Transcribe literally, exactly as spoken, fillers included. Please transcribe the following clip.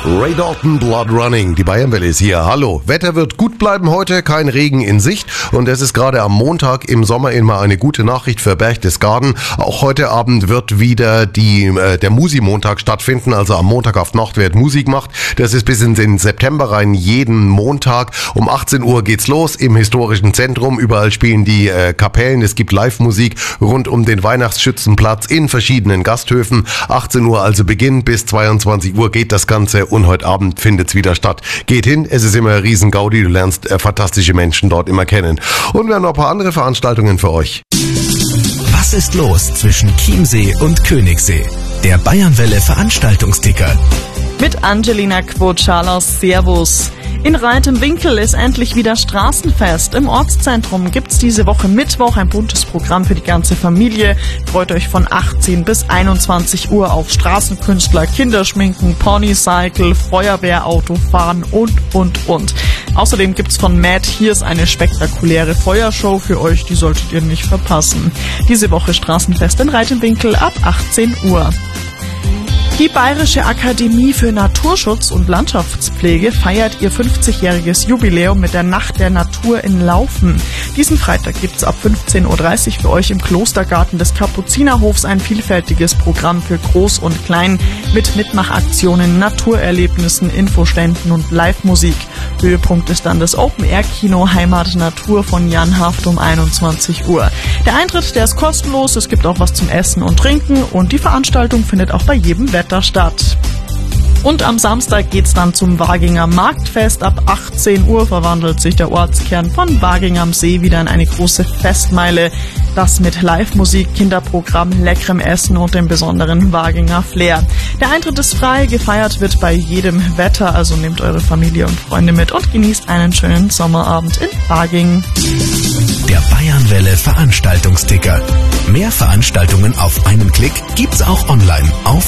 Ray Dalton, Blood Running. Die Bayernwelle ist hier. Hallo. Wetter wird gut bleiben heute, kein Regen in Sicht. Und es ist gerade am Montag im Sommer immer eine gute Nachricht für Berchtesgaden. Auch heute Abend wird wieder die, äh, der Musi-Montag stattfinden. Also am Montag auf Nacht wird Musik gemacht. Das ist bis in den September rein jeden Montag. Um achtzehn Uhr geht's los im historischen Zentrum. Überall spielen die äh, Kapellen. Es gibt Live-Musik rund um den Weihnachtsschützenplatz in verschiedenen Gasthöfen. achtzehn Uhr also Beginn, bis zweiundzwanzig Uhr geht das Ganze. Und heute Abend findet's wieder statt. Geht hin, es ist immer ein riesen Gaudi, du lernst äh, fantastische Menschen dort immer kennen. Und wir haben noch ein paar andere Veranstaltungen für euch. Was ist los zwischen Chiemsee und Königssee? Der Bayernwelle Veranstaltungsticker. Mit Angelina Quotschalos, Servus. In Reitenwinkel ist endlich wieder Straßenfest. Im Ortszentrum gibt's diese Woche Mittwoch ein buntes Programm für die ganze Familie. Freut euch von achtzehn bis einundzwanzig Uhr auf Straßenkünstler, Kinderschminken, Ponycycle, Feuerwehrautofahren und, und, und. Außerdem gibt's von Mad Hears eine spektakuläre Feuershow für euch, die solltet ihr nicht verpassen. Diese Woche Straßenfest in Reitenwinkel ab achtzehn Uhr. Die Bayerische Akademie für Naturschutz und Landschaftspflege feiert ihr fünfzigjähriges Jubiläum mit der Nacht der Natur in Laufen. Diesen Freitag gibt's ab fünfzehn Uhr dreißig für euch im Klostergarten des Kapuzinerhofs ein vielfältiges Programm für Groß und Klein mit Mitmachaktionen, Naturerlebnissen, Infoständen und Live-Musik. Höhepunkt ist dann das Open-Air-Kino Heimat Natur von Jan Haft um einundzwanzig Uhr. Der Eintritt, der ist kostenlos, es gibt auch was zum Essen und Trinken und die Veranstaltung findet auch bei jedem Wetter statt. Und am Samstag geht's dann zum Waginger Marktfest. Ab achtzehn Uhr verwandelt sich der Ortskern von Waging am See wieder in eine große Festmeile. Das mit Live-Musik, Kinderprogramm, leckerem Essen und dem besonderen Waginger Flair. Der Eintritt ist frei, gefeiert wird bei jedem Wetter, also nehmt eure Familie und Freunde mit und genießt einen schönen Sommerabend in Waging. Der Bayernwelle Veranstaltungsticker. Mehr Veranstaltungen auf einen Klick gibt's auch online auf